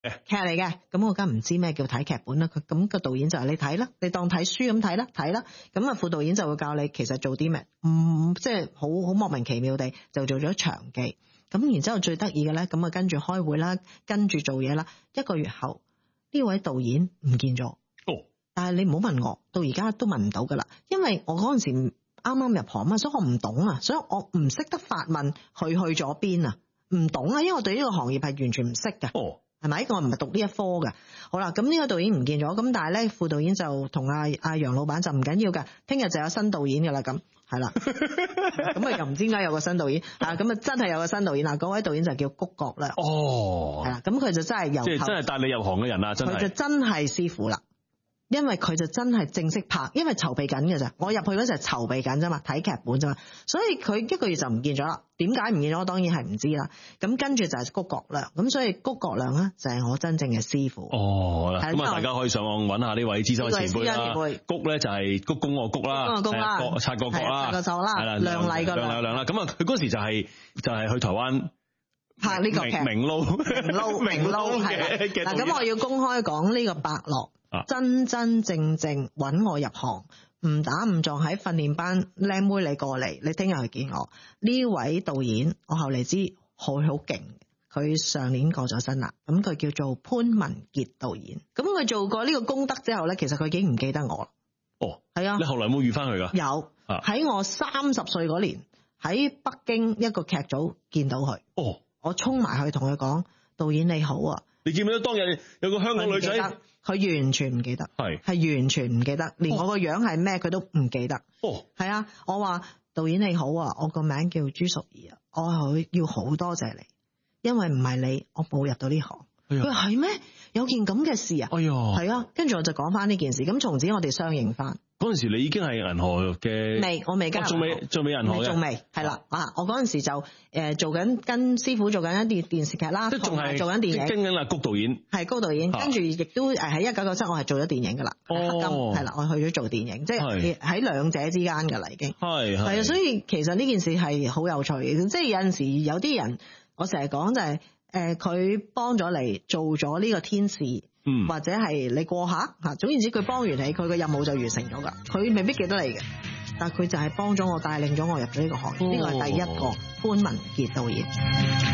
劇嚟嘅，咁我梗唔知咩叫睇劇本啦。咁個導演就係你睇啦，你當睇書咁睇啦，睇啦。咁啊副導演就會教你其實做啲咩，即係好莫名其妙地就做咗場記。咁然之後最得意嘅咧，咁啊跟住開會啦，跟住做嘢啦。1個月後呢位導演唔見咗。但係你唔好問我，到而家都問唔到噶啦，因為我嗰陣時啱啱入行嘛，所以我唔懂啊，所以我唔識得發問佢去咗邊啊，唔懂啊，因為我對呢個行業係完全唔識嘅。係咪？我唔係讀呢一科嘅。好啦，咁呢個導演唔見咗，咁但係咧副導演就同阿楊老闆就唔緊要㗎，聽日就有新導演㗎啦，咁係啦。咁啊又唔知點解有個新導演啊，咁啊真係有個新導演啦，嗰位導演就叫谷國亮。係啦，咁佢就真係由即係真係帶你入行嘅人啦，真係。 佢就真係師傅啦。因為佢就真係正式拍，因為籌備緊嘅咋，我入去嗰時係籌備緊啫嘛，睇劇本啫嘛，所以佢1個月就唔見咗啦。點解唔見咗？我當然係唔知啦。咁跟住就係谷國亮，咁所以谷國亮咧就係我真正嘅師傅。 咁啊，大家可以上網揾下呢位資深前輩啦。谷咧就係鞠躬個谷啦，察個角啦，係啦，亮麗個亮啦。咁啊，佢嗰時就係去台灣拍呢個劇明撈嘅。 嗱，咁我要公開講呢個伯樂。真真正正揾我入行，誤打誤撞喺訓練班，靚妹你過嚟，你聽日去見我。呢位導演，我後嚟知佢好勁，佢上年過咗身啦。咁佢叫做潘文傑導演。咁佢做過呢個功德之後呢，其實佢已經唔記得我啦。係啊。 你後來有冇遇翻佢噶？ 有，喺我30歲嗰年，喺北京一個劇組見到佢。我衝埋去同佢講：導演你好啊！ 你記唔記得當日有個香港女仔？ 佢完全唔記得，係完全唔記得，連我個樣係咩佢都唔記得。係啊，我話導演你好啊，我個名叫朱淑儀啊，我要好多謝你，因為唔係你，我冇入到呢行。佢話係咩？有件咁嘅事啊？係啊，跟住我就講翻呢件事，咁從此我哋相認翻。 嗰陣時你已經係銀河嘅， 我未加入， 仲未銀河嘅， 仲未係啦。我嗰陣時就做緊跟師傅做緊一啲電視劇啦， 即仲係做緊電影， 跟緊阿谷導演， 係谷導演，跟住亦都喺1997我係做咗電影噶啦，黑金係啦，我去咗做電影，即係喺兩者之間噶啦已經係啊，所以其實呢件事係好有趣嘅，即係有陣時有啲人，我成日講就係佢幫咗你做咗呢個天使。或者係你過客吓，總言之佢幫完你，佢個任務就完成咗噶。佢未必記得你嘅，但係佢就係幫咗我，帶領咗我入咗呢個行業。呢個係第一個潘文傑導演。